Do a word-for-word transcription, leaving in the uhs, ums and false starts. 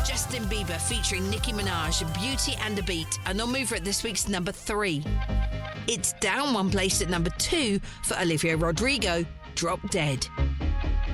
Justin Bieber featuring Nicki Minaj, Beauty and a Beat, a non-mover at this week's number three. It's down one place at number two for Olivia Rodrigo, Drop Dead.